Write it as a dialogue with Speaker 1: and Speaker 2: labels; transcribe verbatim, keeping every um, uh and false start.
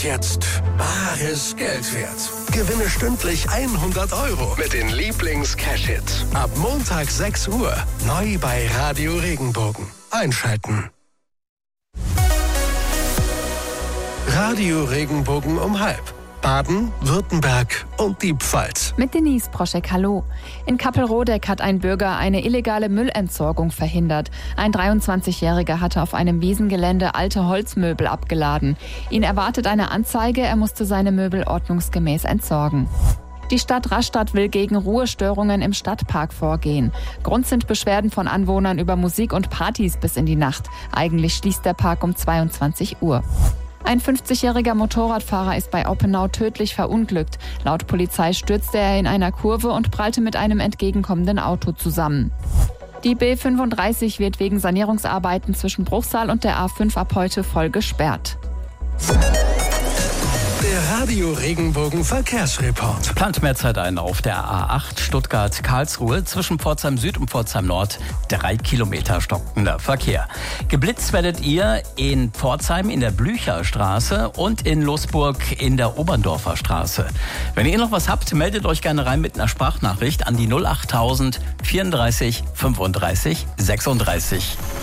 Speaker 1: Jetzt bares Geld wert. Gewinne stündlich hundert Euro mit den Lieblings-Cash-Hits. Ab Montag sechs Uhr. Neu bei Radio Regenbogen. Einschalten. Radio Regenbogen um halb. Baden, Württemberg und die Pfalz.
Speaker 2: Mit Denise Proschek, hallo. In Kappelrodeck hat ein Bürger eine illegale Müllentsorgung verhindert. Ein dreiundzwanzigjähriger hatte auf einem Wiesengelände alte Holzmöbel abgeladen. Ihn erwartet eine Anzeige, er musste seine Möbel ordnungsgemäß entsorgen. Die Stadt Rastatt will gegen Ruhestörungen im Stadtpark vorgehen. Grund sind Beschwerden von Anwohnern über Musik und Partys bis in die Nacht. Eigentlich schließt der Park um zweiundzwanzig Uhr. Ein fünfzigjähriger Motorradfahrer ist bei Oppenau tödlich verunglückt. Laut Polizei stürzte er in einer Kurve und prallte mit einem entgegenkommenden Auto zusammen. Die B fünfunddreißig wird wegen Sanierungsarbeiten zwischen Bruchsal und der A fünf ab heute voll gesperrt.
Speaker 1: Der Radio Regenbogen Verkehrsreport.
Speaker 3: Plant mehr Zeit ein auf der A acht Stuttgart-Karlsruhe zwischen Pforzheim Süd und Pforzheim Nord. Drei Kilometer stockender Verkehr. Geblitzt werdet ihr in Pforzheim in der Blücherstraße und in Losburg in der Oberndorfer Straße. Wenn ihr noch was habt, meldet euch gerne rein mit einer Sprachnachricht an die null achttausend vierunddreißig fünfunddreißig sechsunddreißig.